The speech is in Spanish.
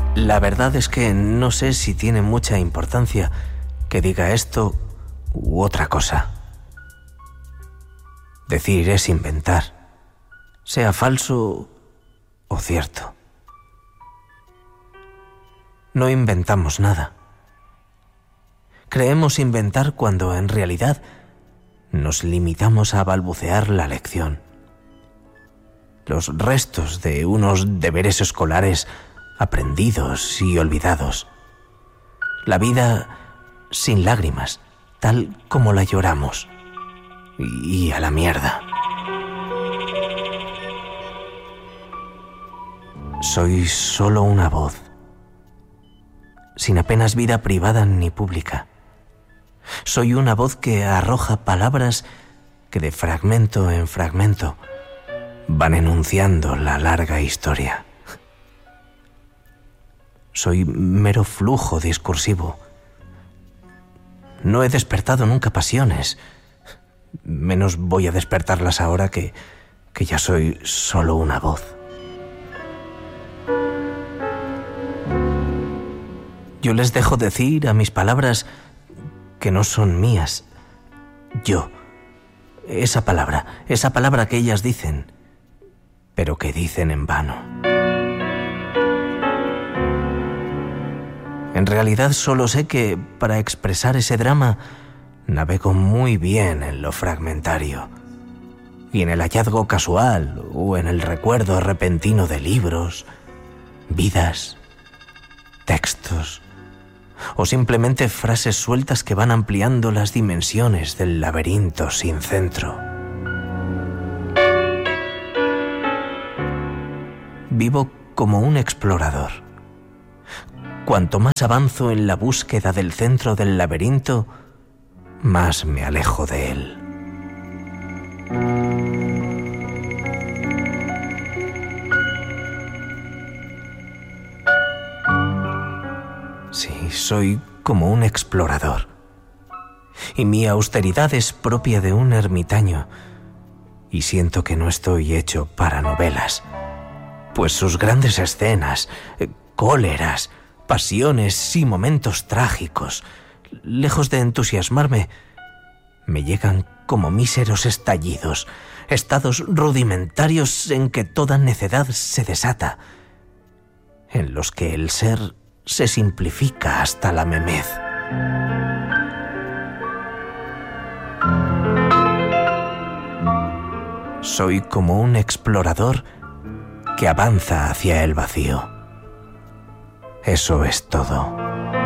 La verdad es que no sé si tiene mucha importancia que diga esto u otra cosa. Decir es inventar, sea falso o cierto. No inventamos nada. Creemos inventar cuando en realidad nos limitamos a balbucear la lección. Los restos de unos deberes escolares aprendidos y olvidados. La vida sin lágrimas, tal como la lloramos. Y a la mierda. Soy solo una voz, sin apenas vida privada ni pública. Soy una voz que arroja palabras que de fragmento en fragmento van enunciando la larga historia. Soy mero flujo discursivo. No he despertado nunca pasiones, menos voy a despertarlas ahora que ya soy solo una voz. Yo les dejo decir a mis palabras que no son mías. Yo, esa palabra que ellas dicen, pero que dicen en vano. En realidad solo sé que para expresar ese drama navego muy bien en lo fragmentario y en el hallazgo casual o en el recuerdo repentino de libros, vidas, textos o simplemente frases sueltas que van ampliando las dimensiones del laberinto sin centro. Vivo como un explorador. Cuanto más avanzo en la búsqueda del centro del laberinto, más me alejo de él. Sí, soy como un explorador. Y mi austeridad es propia de un ermitaño. Y siento que no estoy hecho para novelas, pues sus grandes escenas, cóleras, pasiones y momentos trágicos, lejos de entusiasmarme, me llegan como míseros estallidos, estados rudimentarios en que toda necedad se desata, en los que el ser se simplifica hasta la memez. Soy como un explorador que avanza hacia el vacío. Eso es todo.